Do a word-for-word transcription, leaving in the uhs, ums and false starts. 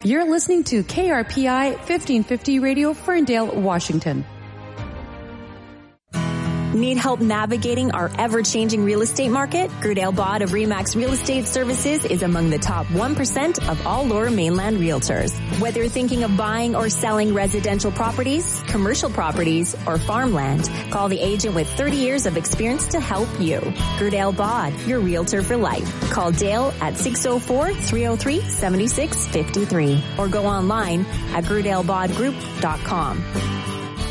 You're listening to K R P I fifteen fifty Radio, Ferndale, Washington. Need help navigating our ever-changing real estate market? Gerdale Bod of RE/MAX Real Estate Services is among the top one percent of all Lower Mainland realtors. Whether you're thinking of buying or selling residential properties, commercial properties, or farmland, call the agent with thirty years of experience to help you. Gerdale Bod, your realtor for life. Call Dale at six oh four, three oh three, seven six five three or go online at gerdale bod group dot com.